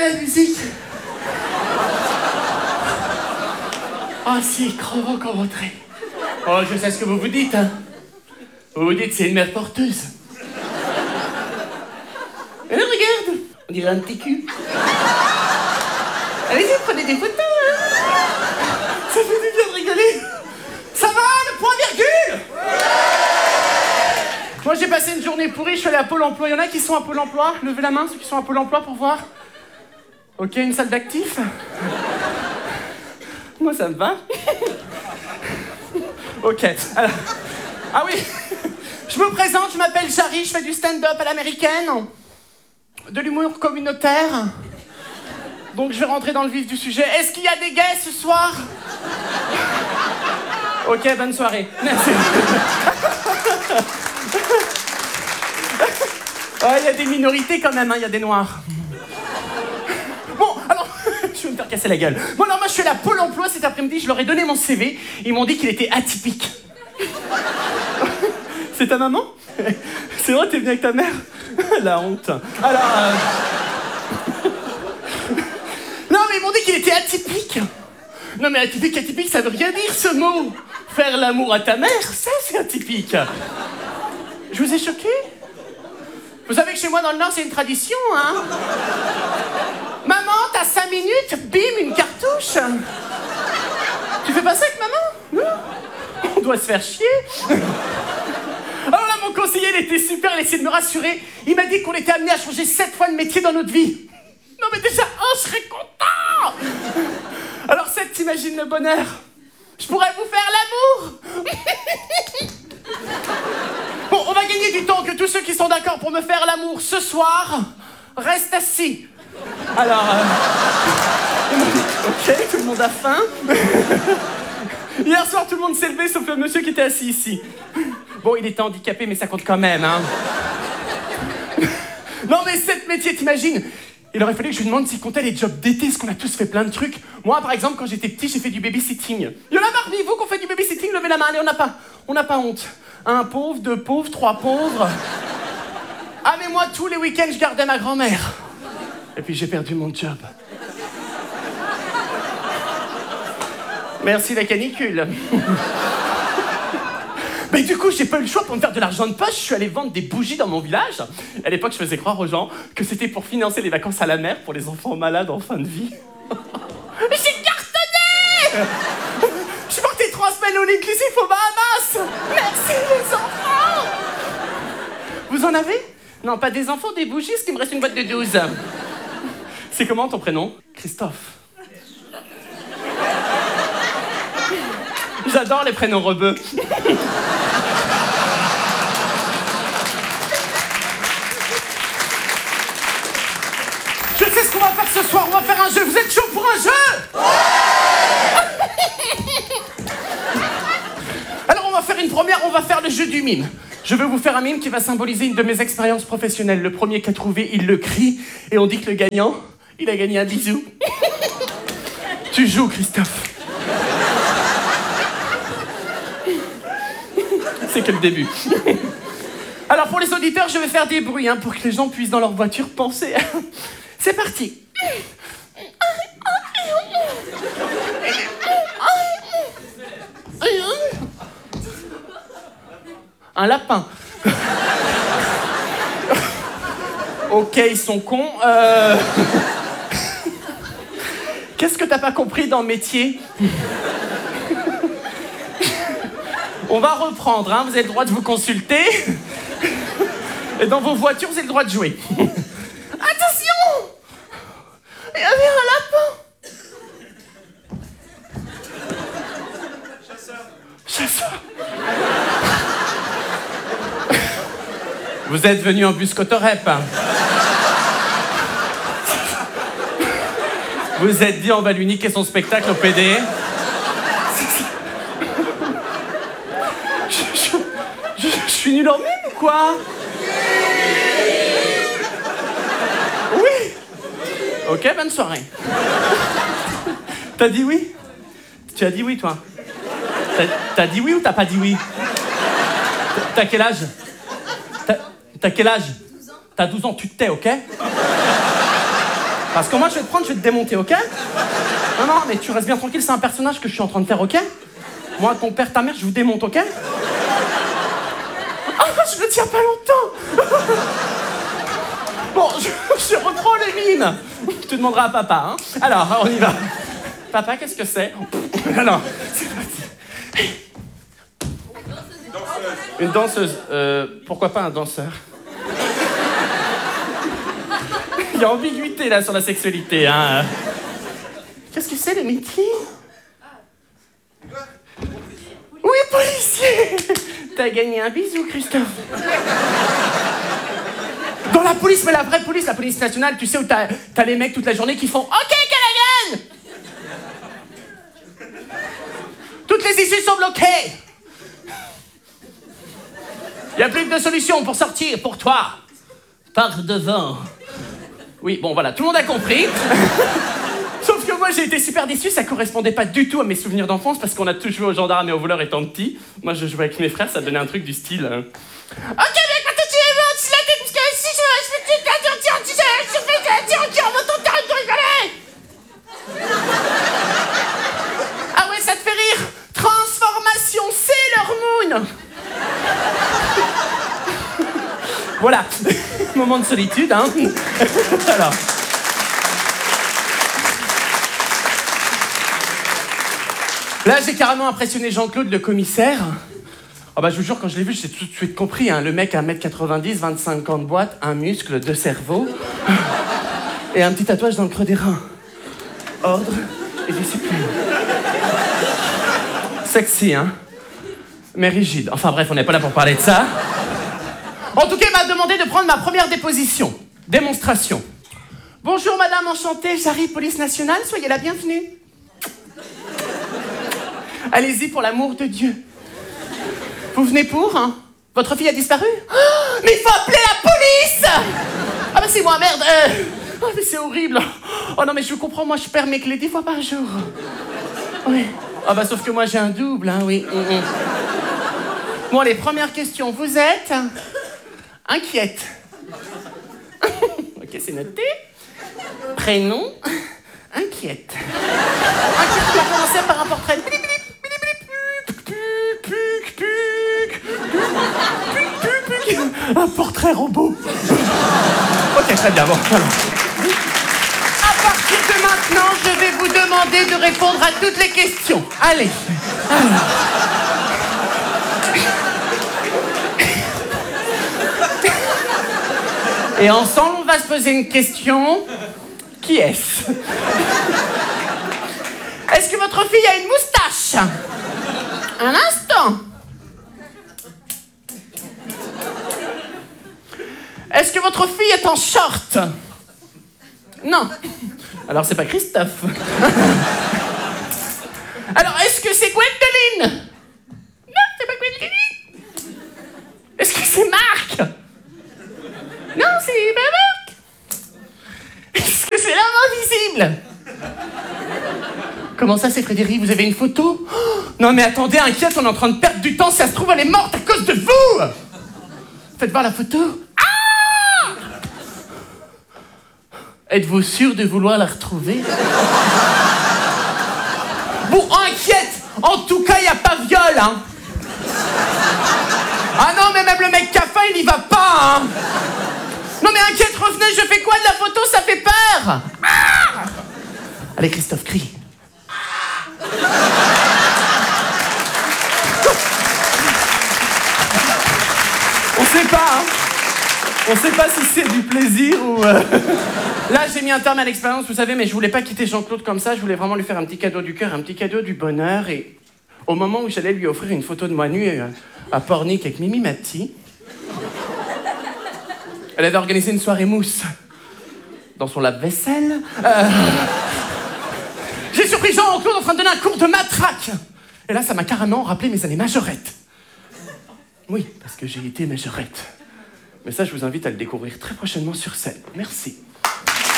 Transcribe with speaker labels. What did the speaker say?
Speaker 1: la musique. Ah si, crevant comme entrée. Oh, je sais ce que vous vous dites, hein. Vous vous dites, c'est une mère porteuse. Et là, regarde, on dirait un petit cul. Allez-y, prenez des photos, hein. Ça fait du bien de rigoler. Ça va, le point virgule? Moi, j'ai passé une journée pourrie, je suis allé à Pôle emploi. Il y en a qui sont à Pôle emploi? Levez la main, ceux qui sont à Pôle emploi pour voir. Ok, une salle d'actifs. Moi, ça me va. Ok, alors... Ah oui, je me présente, je m'appelle Jarry, je fais du stand-up à l'américaine. De l'humour communautaire. Donc, je vais rentrer dans le vif du sujet. Est-ce qu'il y a des gays ce soir? Ok, bonne soirée. Merci. Oh, il y a des minorités quand même, hein, il y a des noirs. Bon, alors, je vais me faire casser la gueule. Bon, alors moi, je suis allé à Pôle emploi cet après-midi, je leur ai donné mon CV. Ils m'ont dit qu'il était atypique. C'est ta maman? C'est vrai, t'es venue avec ta mère? La honte. Alors, Non, mais ils m'ont dit qu'il était atypique. Non, mais atypique, ça veut rien dire, ce mot. Faire l'amour à ta mère, ça, c'est atypique. Je vous ai choqué? Vous savez que chez moi, dans le Nord, c'est une tradition, hein? Maman, t'as 5 minutes, bim, une cartouche. Tu fais pas ça avec maman? Non? On doit se faire chier. Alors là, mon conseiller, il était super, il essayait de me rassurer. Il m'a dit qu'on était amené à changer 7 fois de métier dans notre vie. Non, mais déjà, je serais content. Alors 7, t'imagines le bonheur? Je pourrais vous faire l'amour. Bon, on va gagner du temps, que tous ceux qui sont d'accord pour me faire l'amour ce soir restent assis. Alors, ok, tout le monde a faim. Hier soir, tout le monde s'est levé, sauf le monsieur qui était assis ici. Bon, il était handicapé, mais ça compte quand même, hein. Non, mais 7 métiers, t'imagines? Il aurait fallu que je lui demande s'il comptait les jobs d'été, parce qu'on a tous fait plein de trucs. Moi, par exemple, quand j'étais petit, j'ai fait du babysitting. Il y en a parmi vous qu'on fait du babysitting, levez la main, allez, on n'a pas honte. 1 pauvre, 2 pauvres, 3 pauvres. Ah, mais moi, tous les week-ends, je gardais ma grand-mère. Et puis, j'ai perdu mon job. Merci la canicule. Mais du coup, j'ai pas eu le choix pour me faire de l'argent de poche. Je suis allé vendre des bougies dans mon village. À l'époque, je faisais croire aux gens que c'était pour financer les vacances à la mer pour les enfants malades en fin de vie. J'ai cartonné! Je suis partie 3 semaines au inclusif aux Bahamas. Merci les enfants! Vous en avez? Non, pas des enfants, des bougies, parce qu'il me reste une boîte de 12. C'est comment ton prénom? Christophe. J'adore les prénoms rebeux. Je sais ce qu'on va faire ce soir, on va faire un jeu. Vous êtes chaud pour un jeu? Ouais. Alors on va faire une première, on va faire le jeu du mime. Je veux vous faire un mime qui va symboliser une de mes expériences professionnelles. Le premier qui a trouvé, il le crie. Et on dit que le gagnant, il a gagné un bisou. Tu joues, Christophe. C'est que le début. Alors pour les auditeurs, je vais faire des bruits pour que les gens puissent dans leur voiture penser. C'est parti. Un lapin. Ok, ils sont cons. Qu'est-ce que t'as pas compris dans le métier? On va reprendre, hein. Vous avez le droit de vous consulter. Et dans vos voitures, vous avez le droit de jouer. Attention! Il y avait un lapin. Chasseur. Vous êtes venu en bus Cotorep. Vous êtes dit, on va lui niquer son spectacle au PD. Je suis nul en mime ou quoi? Oui. Ok, bonne soirée. T'as dit oui? Tu as dit oui, toi? T'as dit oui ou t'as pas dit oui? T'as quel âge? T'as quel âge? 12 ans. T'as 12 ans, tu te tais, ok? Parce que moi, je vais te prendre, je vais te démonter, ok? Non, non, mais tu restes bien tranquille, c'est un personnage que je suis en train de faire, ok? Moi, ton père, ta mère, je vous démonte, ok? Ah, je le tiens pas longtemps. Bon, je reprends les mines. Tu demanderas à papa, hein? Alors, on y va. Papa, qu'est-ce que c'est? Alors, c'est parti. Une danseuse. Pourquoi pas un danseur? Il y a ambiguïté là sur la sexualité, hein. Qu'est-ce que c'est le métier? Oui, policier. T'as gagné un bisou, Christophe. Dans la police, mais la vraie police, la police nationale, tu sais, où t'as les mecs toute la journée qui font « Ok, Callaghan !» Toutes les issues sont bloquées. Il n'y a plus que deux solutions pour sortir, pour toi. Par devant. Oui, bon, voilà, tout le monde a compris. Sauf que moi, j'ai été super déçu, ça correspondait pas du tout à mes souvenirs d'enfance, parce qu'on a tous joué aux gendarmes et aux voleurs étant petit. Moi, je jouais avec mes frères, ça donnait un truc du style... Ok, mec, maintenant tu es mort, si la tête, parce que si je ah ouais, ça te fait rire. Transformation Sailor Moon. Voilà, moment de solitude, hein. Alors. Là, j'ai carrément impressionné Jean-Claude, le commissaire. Oh bah, je vous jure, quand je l'ai vu, j'ai tout de suite compris, hein. Le mec, 1m90, 25 ans de boîte, un muscle, 2 cerveaux, et un petit tatouage dans le creux des reins. Ordre et discipline. Sexy, hein? Mais rigide. Enfin bref, on n'est pas là pour parler de ça. En tout cas, il m'a demandé de prendre ma première déposition. Démonstration. Bonjour madame, enchantée, j'arrive, police nationale, soyez la bienvenue. Allez-y pour l'amour de Dieu. Vous venez pour, hein? Votre fille a disparu? Oh, mais il faut appeler la police! Ah bah c'est moi, merde. Oh mais c'est horrible. Oh non mais je comprends, moi je perds mes clés 10 fois par jour. Oui. Ah bah sauf que moi j'ai un double, hein, oui. Bon, les premières questions. Vous êtes inquiète. Ok, c'est noté. Prénom, inquiète. Inquiète, on va commencer par un portrait. Un portrait robot. Ok, très bien, bon, alors. À partir de maintenant, je vais vous demander de répondre à toutes les questions. Allez. Et ensemble, on va se poser une question. Qui est-ce? Est-ce que votre fille a une moustache? Un instant. Est-ce que votre fille est en short? Non. Alors c'est pas Christophe. Alors est-ce que c'est Gwendoline? Non, c'est pas Gwendoline. Est-ce que c'est Marc? Non, c'est pas Marc. Est-ce que c'est l'homme invisible? Comment ça, c'est Frédéric? Vous avez une photo? Oh, non mais attendez, inquiète, on est en train de perdre du temps. Si ça se trouve, elle est morte à cause de vous. Faites voir la photo. Êtes-vous sûr de vouloir la retrouver? Bon, inquiète. En tout cas, il n'y a pas viol, hein. Ah non, mais même le mec qui a faim, il y va pas, hein. Non mais inquiète, revenez, je fais quoi de la photo? Ça fait peur. Allez, Christophe, crie. On sait pas, hein. On sait pas si c'est du plaisir ou... Là, j'ai mis un terme à l'expérience, vous savez, mais je voulais pas quitter Jean-Claude comme ça. Je voulais vraiment lui faire un petit cadeau du cœur, un petit cadeau du bonheur. Et au moment où j'allais lui offrir une photo de moi nue à Pornic avec Mimi Mati, elle avait organisé une soirée mousse dans son lave-vaisselle. J'ai surpris Jean-Claude en train de donner un cours de matraque. Et là, ça m'a carrément rappelé mes années majorettes. Oui, parce que j'ai été majorette. Mais ça, je vous invite à le découvrir très prochainement sur scène. Merci.